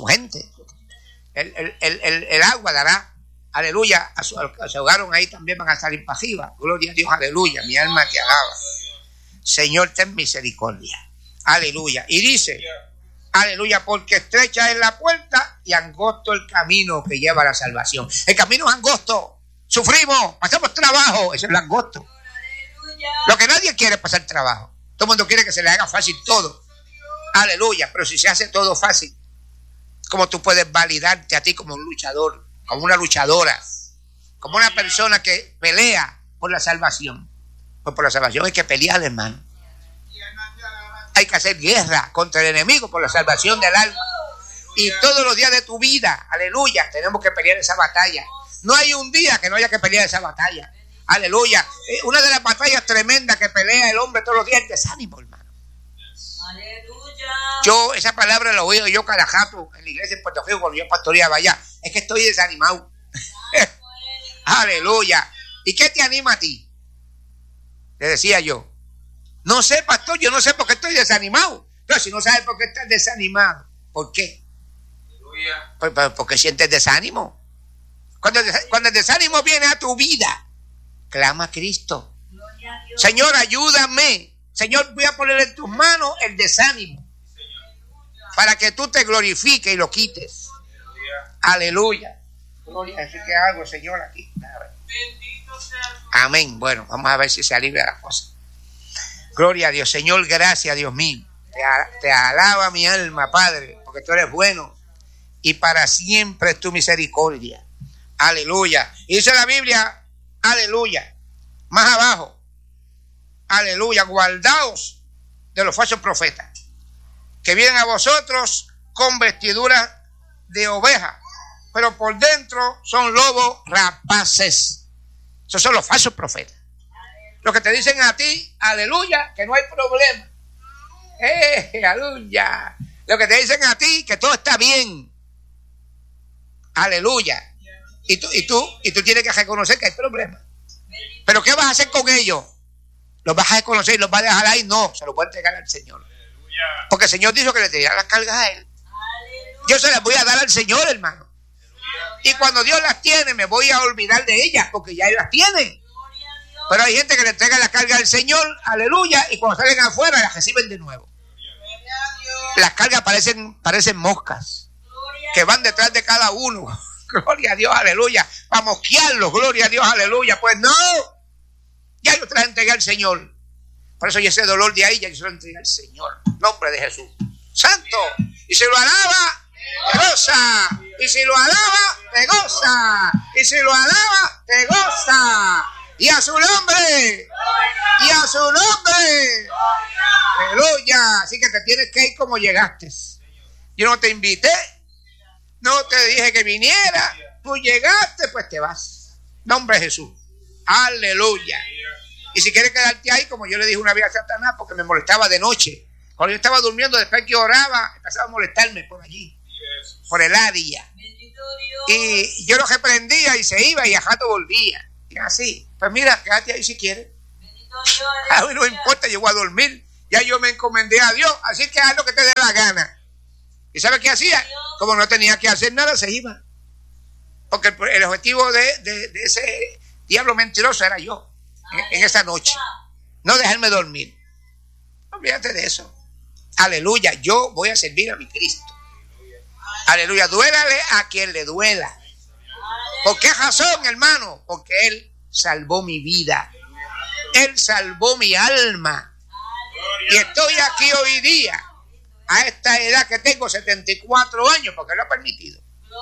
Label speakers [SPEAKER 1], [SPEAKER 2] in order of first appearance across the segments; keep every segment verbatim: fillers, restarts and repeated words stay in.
[SPEAKER 1] su gente. El, el, el, el, el agua dará, aleluya, a su, a se ahogaron ahí también van a salir pajivas. Gloria a Dios, aleluya, mi alma te alaba. Señor, ten misericordia. Aleluya. Y dice, aleluya, porque estrecha es la puerta y angosto el camino que lleva a la salvación. El camino es angosto. Sufrimos, pasamos trabajo. Eso es el angosto. Lo que nadie quiere es pasar trabajo. Todo el mundo quiere que se le haga fácil todo. Aleluya. Pero si se hace todo fácil, ¿cómo tú puedes validarte a ti como un luchador, como una luchadora, como una persona que pelea por la salvación? Pues por la salvación hay que pelear, hermano. Hay que hacer guerra contra el enemigo por la salvación del alma. Y todos los días de tu vida, aleluya, tenemos que pelear esa batalla. No hay un día que no haya que pelear esa batalla. Aleluya. Una de las batallas tremendas que pelea el hombre todos los días es el desánimo, hermano.
[SPEAKER 2] Aleluya.
[SPEAKER 1] Yo, esa palabra la oí yo cada jato en la iglesia en Puerto Rico cuando yo pastoreaba allá. Es que estoy desanimado. Aleluya. ¿Y qué te anima a ti? Le decía yo. No sé, pastor, yo no sé por qué estoy desanimado. Pero si no sabes por qué estás desanimado, ¿por qué? Pues, pues, porque sientes desánimo. Cuando, cuando el desánimo viene a tu vida, clama a Cristo. Señor, ayúdame. Señor, voy a poner en tus manos el desánimo para que tú te glorifiques y lo quites. Aleluya. Gloria, así que hago, Señor, aquí. Amén. Bueno, vamos a ver si se alivia la cosa. Gloria a Dios. Señor, gracias, Dios mío. Te, te alaba mi alma, Padre, porque tú eres bueno y para siempre es tu misericordia. Aleluya. Y dice la Biblia, aleluya, más abajo, aleluya, guardaos de los falsos profetas, que vienen a vosotros con vestiduras de oveja, pero por dentro son lobos rapaces. Esos son los falsos profetas. Los que te dicen a ti, aleluya, que no hay problema. Eh, aleluya. Los que te dicen a ti que todo está bien. Aleluya. Y tú, y tú, y tú tienes que reconocer que hay problemas. Pero ¿qué vas a hacer con ellos? ¿Los vas a reconocer y los vas a dejar ahí? No, se los voy a entregar al Señor. Porque el Señor dijo que le tenía las cargas a Él. Yo se las voy a dar al Señor, hermano. Y cuando Dios las tiene, me voy a olvidar de ellas, porque ya Él las tiene. Pero hay gente que le entrega la carga al Señor, aleluya, y cuando salen afuera las reciben de nuevo. Las cargas parecen, parecen moscas que van detrás de cada uno. Gloria a Dios, aleluya. Para mosquearlos, gloria a Dios, aleluya. Pues no, ya yo te las entregué al Señor. Por eso yo ese dolor de ahí ya yo se lo entregué al Señor. Nombre de Jesús. Santo. Y si lo alaba, te goza. Y si lo alaba, te goza. Y si lo alaba, te goza. Y a su nombre. Y a su nombre. Aleluya. Así que te tienes que ir como llegaste. Yo no te invité. No te dije que viniera. Tú llegaste, pues te vas. Nombre de Jesús. Aleluya. Y si quieres quedarte ahí, como yo le dije una vez a Satanás, porque me molestaba de noche. Cuando yo estaba durmiendo, después que oraba, empezaba a molestarme por allí. Por el área. Y yo lo reprendía y se iba y a rato volvía. Y así. Pues mira, quédate ahí si quieres. A mí no me importa, yo voy a dormir. Ya yo me encomendé a Dios. Así que haz lo que te dé la gana. ¿Y sabes qué hacía? Como no tenía que hacer nada, se iba. Porque el, el objetivo de, de, de ese diablo mentiroso era yo. En, en esa noche. No dejarme dormir. Olvídate de eso. Aleluya. Yo voy a servir a mi Cristo. Aleluya. Duélale a quien le duela. ¿Por qué razón, hermano? Porque Él salvó mi vida. Él salvó mi alma. Y estoy aquí hoy día, a esta edad que tengo, setenta y cuatro años, porque lo ha permitido.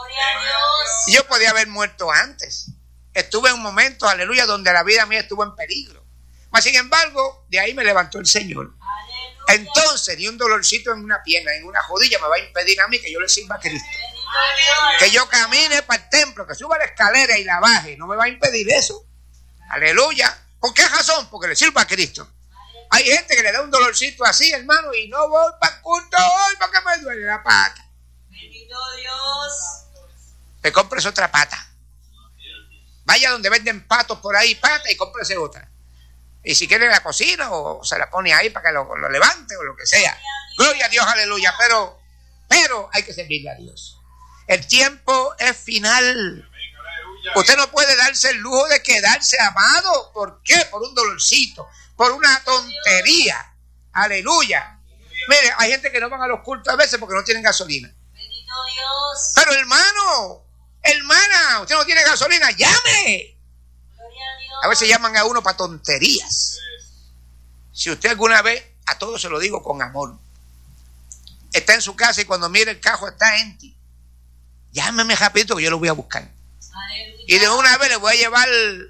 [SPEAKER 1] Y yo podía haber muerto antes. Estuve en un momento, aleluya, donde la vida mía estuvo en peligro. Mas sin embargo, de ahí me levantó el Señor. Entonces, ni un dolorcito en una pierna, en una rodilla me va a impedir a mí que yo le sirva a Cristo. Que yo camine para el templo, que suba la escalera y la baje. No me va a impedir eso. Aleluya. ¿Por qué razón? Porque le sirva a Cristo. Hay gente que le da un dolorcito así, hermano, y no voy para el culto hoy porque me duele la pata.
[SPEAKER 2] Bendito Dios.
[SPEAKER 1] Te compres otra pata. Vaya donde venden patos por ahí, pata, y cómprese otra. Y si quiere la cocina o se la pone ahí para que lo, lo levante o lo que sea. Gloria a Dios, aleluya. Pero, pero hay que servirle a Dios. El tiempo es final. Usted no puede darse el lujo de quedarse amado. ¿Por qué? Por un dolorcito, por una tontería. Aleluya. Mire, hay gente que no van a los cultos a veces porque no tienen gasolina.
[SPEAKER 2] Bendito Dios.
[SPEAKER 1] Pero hermano, hermana, usted no tiene gasolina, llame.
[SPEAKER 2] Gloria a Dios.
[SPEAKER 1] A veces llaman a uno para tonterías. Si usted alguna vez, a todos se lo digo con amor, está en su casa y cuando mire el carro está empty, llámeme rapidito que yo lo voy a buscar.
[SPEAKER 2] Aleluya.
[SPEAKER 1] Y de una vez le voy a llevar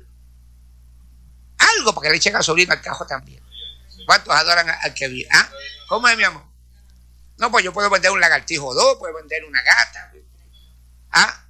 [SPEAKER 1] algo para que le eche gasolina al carro también. ¿Cuántos adoran al que vive? ¿Ah? ¿Cómo es, mi amor? No, pues yo puedo vender un lagartijo o dos, puedo vender una gata. ¿Ah?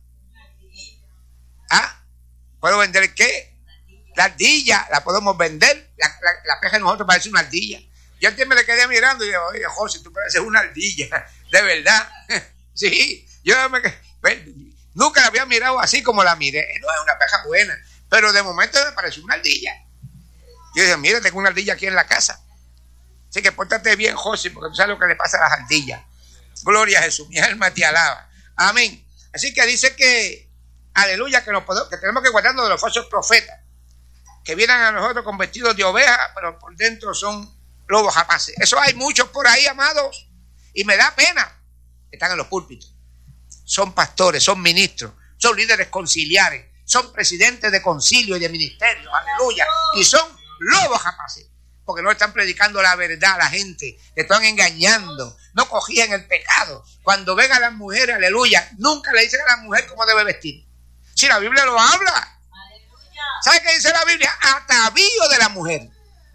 [SPEAKER 1] ¿Ah? ¿Puedo vender qué? La ardilla, la podemos vender. La, la, la peja de nosotros parece una ardilla. Yo antes me le quedé mirando y digo, oye, José, tú pareces una ardilla. De verdad. Sí, yo me nunca la había mirado así como la miré. No es una peja buena, pero de momento me pareció una ardilla. Yo dije, mira, tengo una ardilla aquí en la casa. Así que pórtate bien, José, porque tú sabes lo que le pasa a las ardillas. Gloria a Jesús, mi alma te alaba. Amén. Así que dice que, aleluya, que, nos podemos, que tenemos que guardarnos de los falsos profetas, que vienen a nosotros con vestidos de oveja, pero por dentro son lobos rapaces. Eso hay muchos por ahí, amados, y me da pena. Están en los púlpitos. Son pastores, son ministros, son líderes conciliares, son presidentes de concilio y de ministerio, aleluya, y son lobos rapaces, porque no están predicando la verdad a la gente, le están engañando, no cogían el pecado. Cuando ven a las mujeres, aleluya, nunca le dicen a la mujer cómo debe vestir. Si la Biblia lo habla. ¿Sabe qué dice la Biblia? Atavío de la mujer.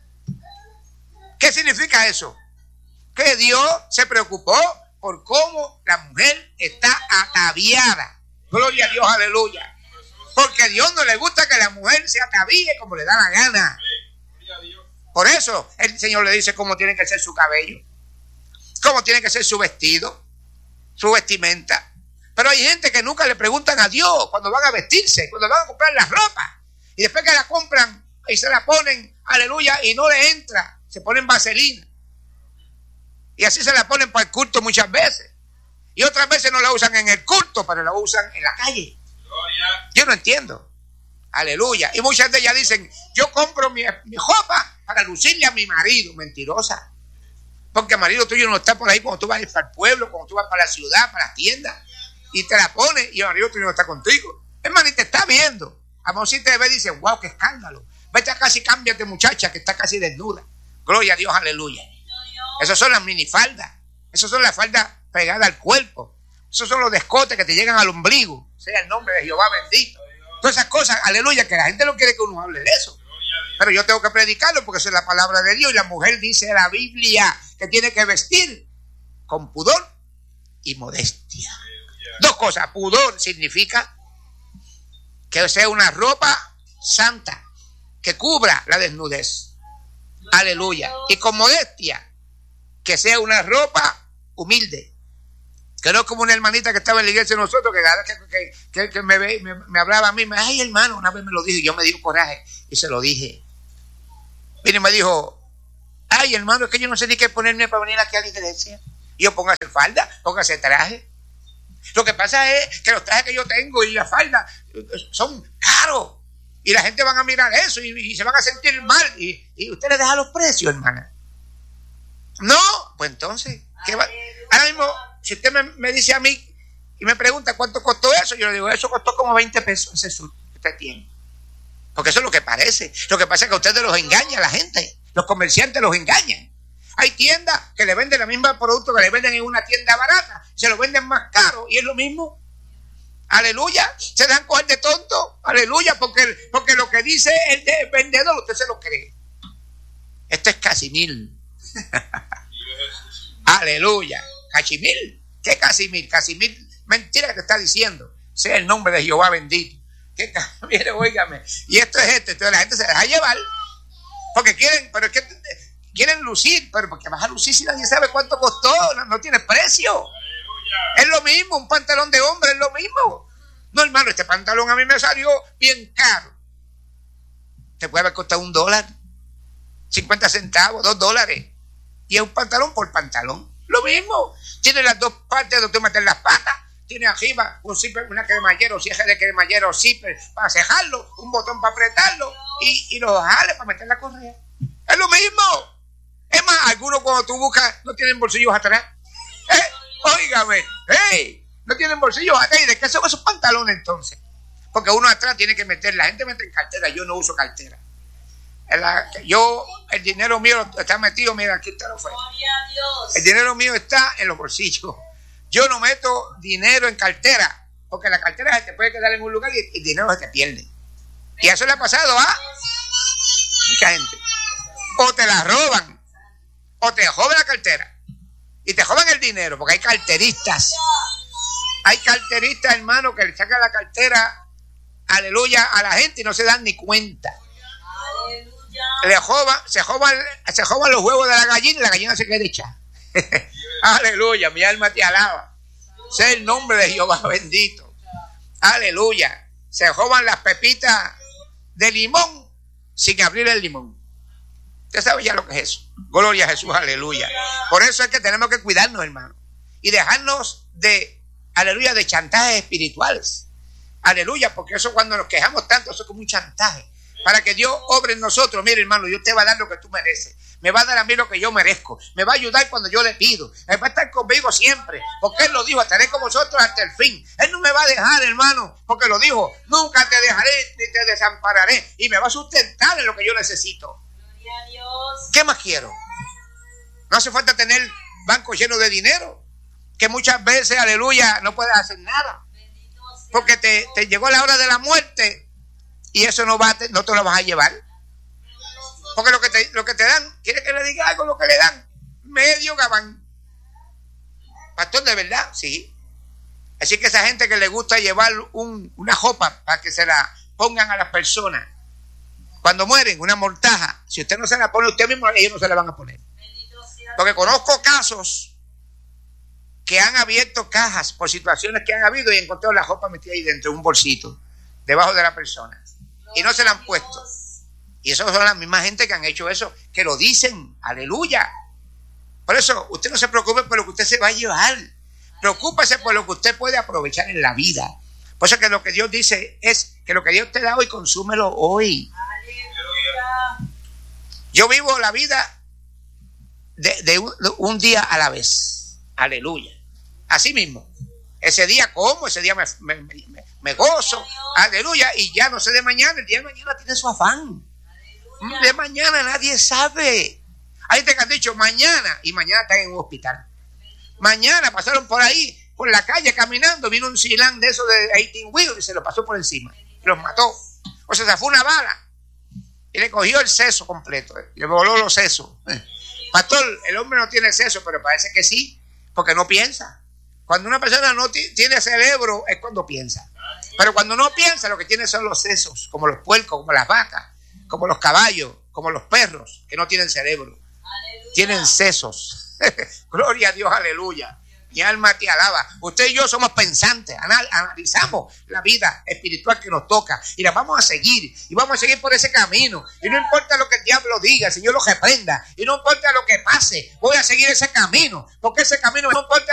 [SPEAKER 1] ¿Qué significa eso? Que Dios se preocupó por cómo la mujer está ataviada. Gloria a Dios, aleluya. Porque a Dios no le gusta que la mujer se atavíe como le da la gana. Por eso el Señor le dice cómo tiene que ser su cabello, cómo tiene que ser su vestido, su vestimenta. Pero hay gente que nunca le preguntan a Dios cuando van a vestirse, cuando van a comprar la ropa. Y después que la compran y se la ponen, aleluya, y no le entra, se ponen vaselina. Y así se la ponen para el culto muchas veces. Y otras veces no la usan en el culto, pero la usan en la calle. Yo no entiendo. Aleluya. Y muchas de ellas dicen, yo compro mi, mi ropa para lucirle a mi marido. Mentirosa. Porque el marido tuyo no está por ahí cuando tú vas para el pueblo, cuando tú vas para la ciudad, para las tiendas. Y te la pones y el marido tuyo no está contigo. Hermano, y te está viendo. A lo mejor si te ve y dice, wow, qué escándalo. Vete a casi, cámbiate, muchacha, que está casi desnuda. Gloria a Dios, aleluya. Esas son las minifaldas. Esas son las faldas pegadas al cuerpo. Esos son los descotes que te llegan al ombligo. Sea el nombre de Jehová bendito. Todas esas cosas, aleluya, que la gente no quiere que uno hable de eso. Pero yo tengo que predicarlo porque eso es la palabra de Dios. Y la mujer dice en la Biblia que tiene que vestir con pudor y modestia. Dos cosas. Pudor significa que sea una ropa santa, que cubra la desnudez. Aleluya. Y con modestia, que sea una ropa humilde. Que no es como una hermanita que estaba en la iglesia de nosotros, que cada vez que, que, que me, me, me hablaba a mí, me, ay hermano, una vez me lo dijo y yo me dio coraje y se lo dije. Vino y me dijo, ay hermano, es que yo no sé ni qué ponerme para venir aquí a la iglesia. Y yo, póngase falda, póngase traje. Lo que pasa es que los trajes que yo tengo y la falda son caros. Y la gente van a mirar eso y, y se van a sentir mal. Y, y usted le deja los precios, hermana. No, pues entonces, ¿qué va? Ahora mismo, si usted me, me dice a mí y me pregunta cuánto costó eso, yo le digo, eso costó como veinte pesos ese sur que usted tiene. Porque eso es lo que parece. Lo que pasa es que a ustedes los engaña la gente. Los comerciantes los engañan. Hay tiendas que le venden el mismo producto que le venden en una tienda barata. Se lo venden más caro y es lo mismo. Aleluya. Se dejan coger de tonto. Aleluya. Porque, porque lo que dice el, de, el vendedor, usted se lo cree. Esto es Casimir. Aleluya. Casimir. ¿Qué Casimir? Casimir. Mentira que te está diciendo. Sea el nombre de Jehová bendito. ¿Qué? Mire, óigame. Y esto es esto. Entonces la gente se deja llevar. Porque quieren, pero es que quieren lucir, pero porque vas a lucir si nadie sabe cuánto costó, no, no tiene precio. Aleluya. Es lo mismo, un pantalón de hombre es lo mismo. No, hermano, este pantalón a mí me salió bien caro. Te puede haber costado un dólar, cincuenta centavos, dos dólares. Y es un pantalón por pantalón. Lo mismo. Tiene las dos partes donde tú metes las patas. Tiene arriba un zipper, una cremallera, un cierre de cremallera o zipper para cejarlo, un botón para apretarlo y, y los jales para meter la correa. Es lo mismo. Es más, algunos cuando tú buscas no tienen bolsillos atrás. ¿Eh? Óigame, hey, no tienen bolsillos atrás. ¿Y de qué son esos pantalones entonces? Porque uno atrás tiene que meter, la gente mete en cartera, yo no uso cartera. La, yo, el dinero mío está metido, mira, aquí está lo fue. El dinero mío está en los bolsillos. Yo no meto dinero en cartera, porque la cartera se te puede quedar en un lugar y el dinero se te pierde. Y eso le ha pasado a mucha gente. O te la roban, o te joden la cartera. Y te jodan el dinero, porque hay carteristas. Hay carteristas, hermano, que le sacan la cartera, aleluya, a la gente y no se dan ni cuenta. Aleluya. Le joban, se joban, se joban los huevos de la gallina y la gallina se queda hecha. Aleluya, mi alma te alaba. Sea el nombre de Jehová bendito. Aleluya. Se joban las pepitas de limón sin abrir el limón. Usted sabe ya lo que es eso. Gloria a Jesús, aleluya. Por eso es que tenemos que cuidarnos, hermano. Y dejarnos de, aleluya, de chantajes espirituales. Aleluya, porque eso cuando nos quejamos tanto, eso es como un chantaje. Para que Dios obre en nosotros. Mire, hermano, Dios te va a dar lo que tú mereces. Me va a dar a mí lo que yo merezco. Me va a ayudar cuando yo le pido. Él va a estar conmigo siempre. Porque Él lo dijo, estaré con vosotros hasta el fin. Él no me va a dejar, hermano. Porque lo dijo, nunca te dejaré ni te desampararé. Y me va a sustentar en lo que yo necesito. ¿Qué más quiero? No hace falta tener bancos llenos de dinero. Que muchas veces, aleluya, no puedes hacer nada. Porque te, te llegó la hora de la muerte. Y eso no, va a te, no te lo vas a llevar. Porque lo que te, lo que te dan, ¿quiere que le diga algo lo que le dan? Medio gabán. Pastor, ¿de verdad? Sí. Así que esa gente que le gusta llevar un, una jopa para que se la pongan a las personas, cuando mueren, una mortaja, si usted no se la pone usted mismo, ellos no se la van a poner. Porque conozco casos que han abierto cajas por situaciones que han habido y encontrado la jopa metida ahí dentro de un bolsito, debajo de la persona. Y no se la han puesto. Y esos son las mismas gente que han hecho eso, que lo dicen, aleluya. Por eso, usted no se preocupe por lo que usted se va a llevar. Preocúpese por lo que usted puede aprovechar en la vida. Por eso que lo que Dios dice es que lo que Dios te da hoy, consúmelo hoy. Aleluya. Yo vivo la vida de, de, un, de un día a la vez. Aleluya. Así mismo. Ese día como, ese día me, me, me, me gozo. Aleluya. Y ya no sé de mañana. El día de mañana tiene su afán. Aleluya. De mañana nadie sabe. Hay gente que han dicho mañana y mañana están en un hospital. Mañana pasaron por ahí, por la calle caminando, vino un silán de esos de eighteen wheels y se lo pasó por encima. Los mató. O sea, se fue una bala y le cogió el seso completo. Eh, le voló los sesos. Eh. Pastor, el hombre no tiene seso, pero parece que sí, porque no piensa. Cuando una persona no t- tiene cerebro es cuando piensa. Pero cuando no piensa, lo que tiene son los sesos, como los puercos, como las vacas, como los caballos, como los perros, que no tienen cerebro. Aleluya. Tienen sesos. Gloria a Dios, aleluya. Mi alma te alaba. Usted y yo somos pensantes, anal- analizamos la vida espiritual que nos toca y la vamos a seguir. Y vamos a seguir por ese camino. Y no importa lo que el diablo diga, el Señor lo reprenda. Y no importa lo que pase, voy a seguir ese camino. Porque ese camino no importa.